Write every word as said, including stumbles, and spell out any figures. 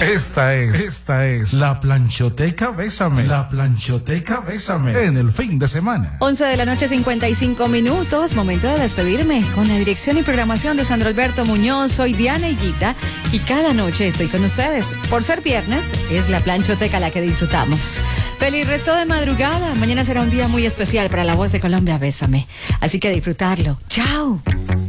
Esta es, esta es la planchoteca Bésame. La planchoteca Bésame en el fin de semana. once de la noche, cincuenta y cinco minutos. Momento de despedirme. Con la dirección y programación de Sandro Alberto Muñoz, soy Diana Higuita y cada noche estoy con ustedes. Por ser viernes, es la planchoteca la que disfrutamos. Feliz resto de madrugada. Mañana será un día muy especial para La Voz de Colombia. Bésame. Así que a disfrutarlo. Chao.